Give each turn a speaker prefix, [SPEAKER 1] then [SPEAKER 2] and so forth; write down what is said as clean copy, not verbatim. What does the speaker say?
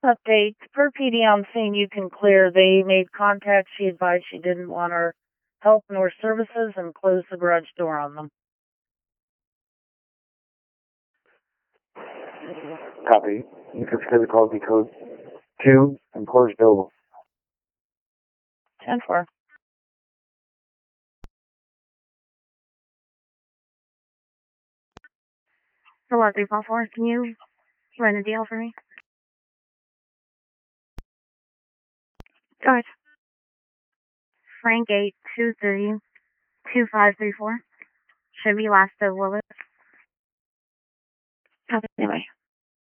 [SPEAKER 1] update. Per PD, I'm saying you can clear. They made contact. She advised she didn't want our help nor services and closed the garage door on them.
[SPEAKER 2] Copy. You can clear the call code 2 and close available.
[SPEAKER 1] 10-4.
[SPEAKER 3] So what, 344, can you run a deal for me? Go ahead. Frank 8232534. Should be last of Willis.
[SPEAKER 1] Anyway.